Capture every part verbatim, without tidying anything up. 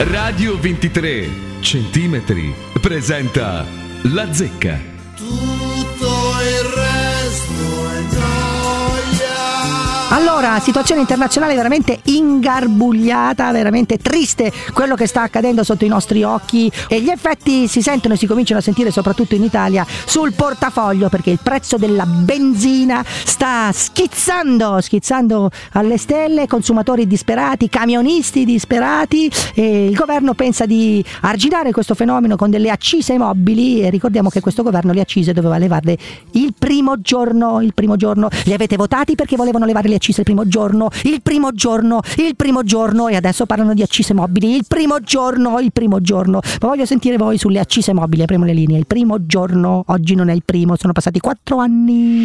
Radio ventitré centimetri presenta La Zecca. Tutto il resto è gioia. Allora, situazione internazionale veramente ingarbugliata, veramente triste quello che sta accadendo sotto i nostri occhi, e gli effetti si sentono e si cominciano a sentire soprattutto in Italia sul portafoglio, perché il prezzo della benzina sta schizzando, schizzando alle stelle, consumatori disperati, camionisti disperati, e il governo pensa di arginare questo fenomeno con delle accise mobili, e ricordiamo che questo governo le accise doveva levarle il primo giorno, il primo giorno, li avete votati perché volevano levare le accise il primo giorno, il primo giorno, il primo giorno, e adesso parlano di accise mobili, il primo giorno, il primo giorno. Ma voglio sentire voi sulle accise mobili, apriamo le linee. Il primo giorno, oggi non è il primo, sono passati quattro anni.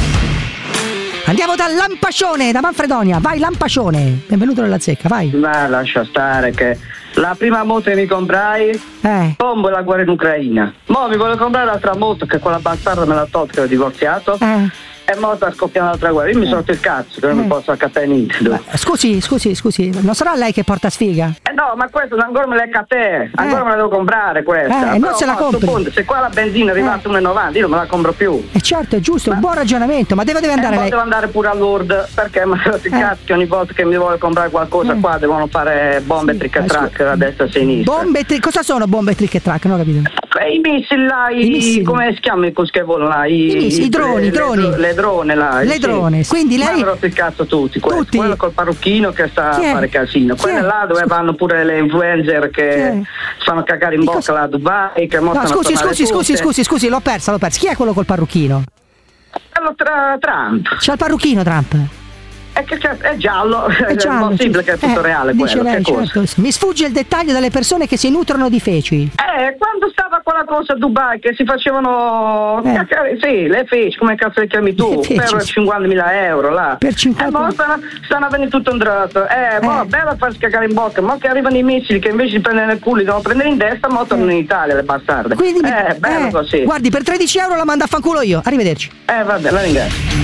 Andiamo da Lampascione, da Manfredonia, vai Lampascione, benvenuto nella Zecca, vai. Ma lascia stare che la prima moto che mi comprai, Eh. bombo la guerra in Ucraina. Mo mi voglio comprare l'altra moto che quella bastarda me l'ha tolta, che ho divorziato. Eh. E mo sta scoppiando l'altra guerra. Io mi sorto il cazzo che non Eh. mi posso accattare niente. Ma, scusi, scusi, scusi, non sarà lei che porta sfiga? Eh no, ma questo ancora me l'è te, ancora Eh. me la devo comprare questa. Eh, e non Però, se la a sto compri. punto, se qua la benzina è arrivata a uno e novanta, io non me la compro più. E certo, è giusto, è un buon ragionamento, ma deve, deve andare e poi lei. devo andare pure a Lourdes, perché mi ha il cazzo che ogni volta che mi voglio comprare qualcosa Eh. qua devono fare bombe Sì, trick e ma track scusa, a destra e a sinistra. Bombe, tri- cosa sono bombe trick e track? Non ho capito. I missili là, i, I missili. come si chiamano i così che volano là? I, I missili, i droni, le, i droni. Le, le drone là. Le sì. drone, quindi Ma lei- hanno rotto il cazzo tutti, questo. Tutti? Quello col parrucchino che sta Chi è? a fare casino. Chi Quelle è? là dove Scusi. vanno pure le influencer Chi è? che fanno cagare in Di bocca cosa- là a Dubai, che No, mostrano scusi, scusi, scusi, scusi, scusi, l'ho persa, l'ho persa. Chi è quello col parrucchino? Quello tra Trump. C'ha il parrucchino Trump? È, che c'è, è giallo, È è giallo, impossibile sì. che è tutto Eh, reale dice quello. lei, Che cosa? certo. Mi sfugge il dettaglio delle persone che si nutrono di feci. Eh, quando stava quella cosa a Dubai che si facevano Eh. cacare- sì, le feci, come cazzo le chiami tu, Le feci, per sì. cinquantamila euro là. Per cinquanta- Eh, mo stanno, stanno avvenendo tutto un dratto. Eh, mo Eh. bello a farsi cagare in bocca, mo che arrivano i missili che invece di prendere nel culo li devono prendere in destra, mo tornano in Italia le bastarde. Quindi mi- eh, bello eh, così. Guardi, per tredici euro la manda a fanculo io. Arrivederci. Eh, vabbè, la ringrazio.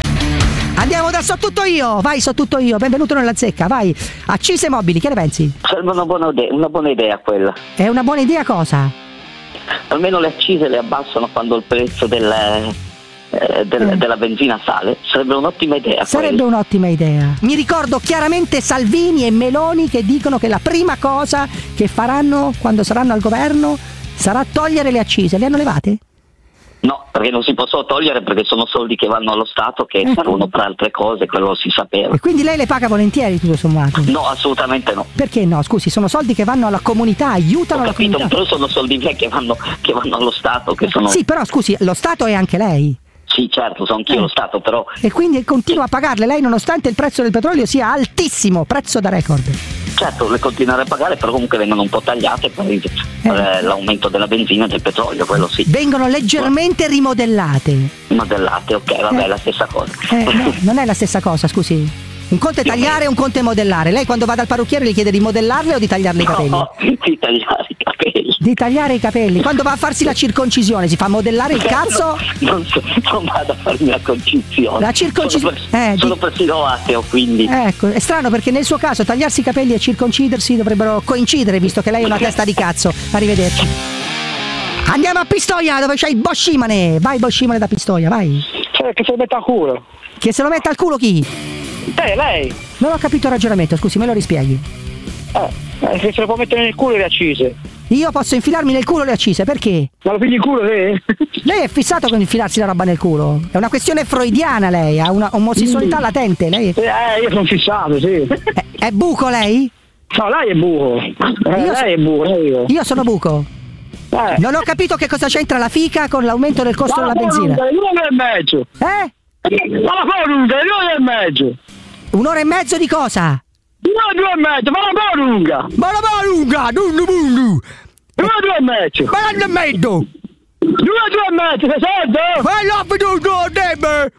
Andiamo da So tutto io. Vai, So tutto io. Benvenuto nella Zecca. Vai. Accise mobili, che ne pensi? Sarebbe una buona idea, una buona idea quella. È una buona idea cosa? Almeno le accise le abbassano quando il prezzo del, eh, del- Eh. della benzina sale. Sarebbe un'ottima idea. Sarebbe quella. un'ottima idea. Mi ricordo chiaramente Salvini e Meloni che dicono che la prima cosa che faranno quando saranno al governo sarà togliere le accise. Le hanno levate? No, perché non si possono togliere perché sono soldi che vanno allo Stato che Ecco. servono per altre cose, quello si sapeva. E quindi lei le paga volentieri tutto sommato? No, assolutamente no. Perché no? Scusi, sono soldi che vanno alla comunità, aiutano Ho la capito, comunità. però sono soldi miei che vanno, che vanno allo Stato, che sono... Sì, però scusi, lo Stato è anche lei. Sì, certo, sono anch'io Eh. lo Stato, però... E quindi continua a pagarle lei nonostante il prezzo del petrolio sia altissimo, prezzo da record. Certo, le continuerei a pagare, però comunque vengono un po' tagliate per, il- per, eh, l'aumento della benzina e del petrolio, quello sì. Vengono leggermente rimodellate. Modellate, ok, vabbè, Eh. è la stessa cosa. Eh, no, non è la stessa cosa, scusi. Un conto è tagliare e un conto è modellare. Lei quando va dal parrucchiere gli chiede di modellarle o di tagliarle i capelli? No, di tagliare i capelli. Di tagliare i capelli. Quando va a farsi la circoncisione si fa modellare il cazzo? No, non, so, non vado a farmi la concisione. La circoncisione- Sono, per- eh, sono di- persino ateo, quindi. Ecco, è strano perché nel suo caso tagliarsi i capelli e circoncidersi dovrebbero coincidere, visto che lei è una testa di cazzo. Arrivederci. Andiamo a Pistoia dove c'è il Boschimane. Vai Boschimane da Pistoia, vai. Cioè, che se lo mette a culo. Che se lo metta al culo chi? Eh, lei. Non ho capito il ragionamento, scusi, me lo rispieghi. Eh, eh, che se lo può mettere nel culo le accise. Io posso infilarmi nel culo le accise, perché? Ma lo pigli il culo te? Lei è fissato con infilarsi la roba nel culo. È una questione freudiana lei, ha una omosessualità latente. Lei Eh, io sono fissato, sì. è, è buco lei? No, lei è buco. Eh, Io so- lei è buco, lei io. Io sono buco. Eh. Non ho capito che cosa c'entra la fica con l'aumento del costo Ma della la benzina. lunga, un'ora e mezzo. Eh? Ma la fa lunga, un'ora e mezzo. Un'ora e mezzo di cosa? Un'ora due e mezzo, ma la fa lunga. Ma la va lunga, dundu bundu. Un'ora due e mezzo. Ma non è mezzo. Due due e mezzo, che sento? Ma la vedo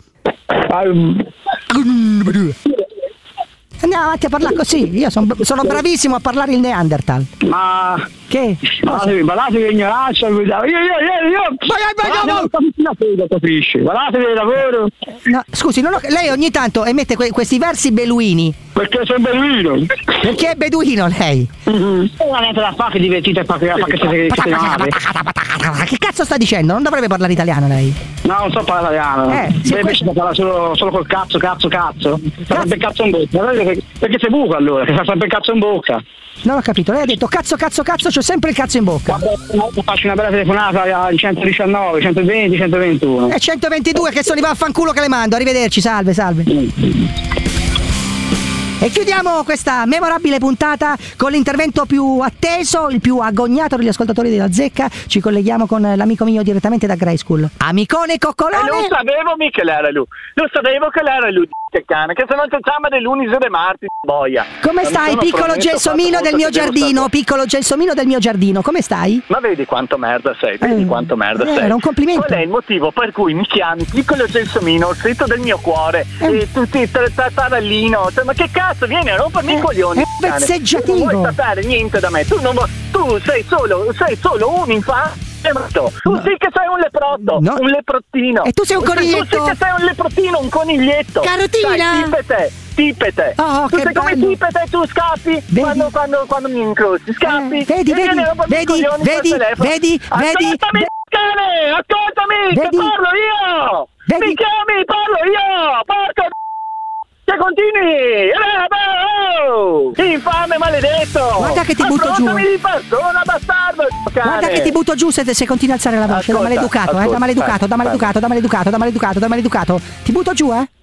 Um, Andiamo avanti a parlare così. Io son- sono bravissimo a parlare il Neanderthal. ma Che? Guardate, guardate che ignoranza, io, io, io, io, vai, vai, vai, capisci? Guardate che lavoro. No, scusi, non ho, lei ogni tanto emette que- questi versi beluini. Perché sei beduino. Perché è beduino lei? Mm-hmm. Non avete da fare che divertite fa che siete Che cazzo sta dicendo? Non dovrebbe parlare italiano lei? No, non so parlare italiano. Eh, sì, lei invece parla solo, solo col cazzo, cazzo, cazzo. Fa sempre il cazzo in bocca. Perché, perché sei buco allora, che fa sempre il cazzo in bocca. Non ho capito, lei ha detto cazzo, cazzo, cazzo, c'ho sempre il cazzo in bocca. Vabbè, faccio una bella telefonata al centodiciannove, centoventi, centoventuno. E centoventidue che sono i vaffanculo che le mando. Arrivederci, salve, salve. Mm. E chiudiamo questa memorabile puntata con l'intervento più atteso, il più agognato degli ascoltatori della Zecca. Ci colleghiamo con l'amico mio direttamente da Grey School. Amicone Coccolone. Eh, non sapevo mica l'era lui. Non sapevo che l'era lui, che cane, che se non c'è ciama dell'Uniso de Marti, boia. Come stai, piccolo gelsomino del mio giardino? Piccolo gelsomino del mio giardino, come stai? Ma vedi quanto merda sei, vedi eh, quanto merda eh, sei. Era un complimento. Qual è il motivo per cui mi chiami piccolo gelsomino, il fritto del mio cuore, eh. e tutti tarallino, cioè, ma che cazzo, vieni a rompermi eh, i coglioni. È vezzeggiativo. Tu non vuoi sapere niente da me, tu non vuoi, tu sei solo, sei solo un infame. Tu no. sì che sei un leprotto, no. un leprottino. E tu sei un coniglietto. Tu sì che sei un leprottino, un coniglietto. Carotina. Dai, tipete, tipete. Oh, tu che sei come bello. tipete, tu scappi quando, quando, quando mi incroci. Scappi. Eh, vedi, vedi, vedi, vedi, vedi, ascoltami, cane, ascoltami, vedi? che parlo io. Vedi? Mi chiami, parlo io. Porca che continui! Oh! Infame maledetto! Guarda che ti butto giù! Affrontami di persona, bastardo! Cane. Guarda che ti butto giù se, se continui a alzare la voce. Ascolta, da maleducato, ascolta, eh? Da maleducato, da maleducato, da maleducato, da maleducato, da maleducato. Ti butto giù, eh?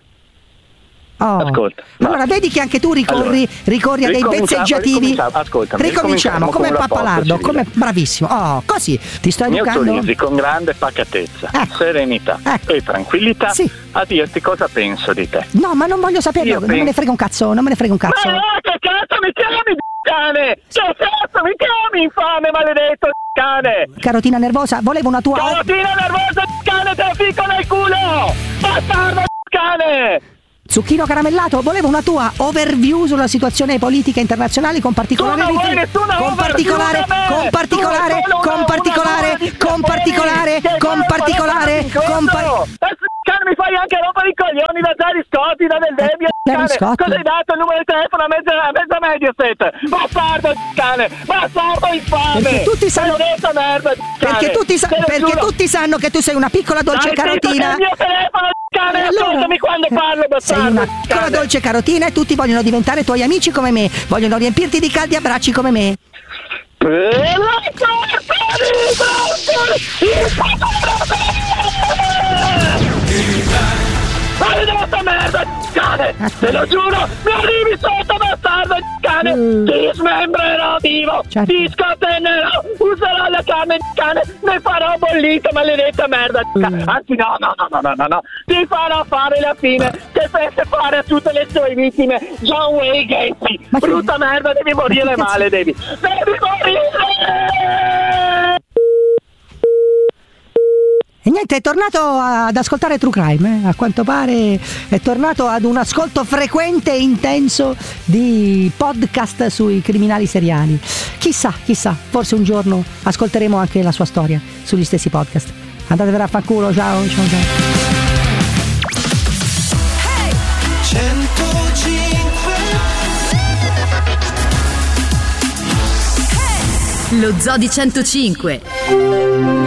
Oh. Ascolta. Allora, vedi che anche tu ricorri, allora, ricorri a dei vezzeggiativi. Ascolta, ricominciamo come Pappalardo, come bravissimo. Oh, così ti sto educando. Mi autorizzi con grande pacatezza, ecco. serenità ecco. e tranquillità sì. a dirti cosa penso di te. No, ma non voglio saperlo, Io non penso... me ne frega un cazzo, non me ne frega un cazzo. Ma no, che cazzo mi chiami, cane? Che cazzo mi chiami, infame, maledetto cane? Carotina nervosa, volevo una tua. Carotina nervosa, cane, te la ficco nel culo! Bastardo, cane! Zucchino caramellato, volevo una tua overview sulla situazione politica internazionale con particolare con particolare con particolare con particolare con particolare con particolare con cane, mi fai anche rompere i coglioni da Zari Scotti, da Del Debbio, cane. Cosa hai dato il numero di telefono a mezza, a mezza Mediaset? Bastardo, cane, bastardo infame. Perché tutti sanno merda, perché tutti sa- perché tutti sanno che tu sei una piccola dolce Dai, carotina. Il mio telefono, cane, allora, ascoltami quando parlo, bastardo. Sei una piccola dolce carotina e tutti vogliono diventare tuoi amici come me, vogliono riempirti di caldi abbracci come me. Maledetta merda, cane! Te lo giuro, mi arrivi sotto, bastardo, cane! Mm. Ti smembrerò vivo! Certo. Ti scatenerò! Userò la carne di cane! Ne farò bollito, maledetta merda! Mm. Anzi no, no, no, no, no, no! Ti farò fare la fine che fece fare a tutte le sue vittime John Wayne Gacy! Ma brutta che... merda, devi morire male, devi! Devi morire! E niente, è tornato ad ascoltare True Crime, eh? A quanto pare è tornato ad un ascolto frequente e intenso di podcast sui criminali seriali. Chissà, chissà, forse un giorno ascolteremo anche la sua storia sugli stessi podcast. Andatevene a fanculo, ciao, ciao, ciao. Lo Zoo di centocinque.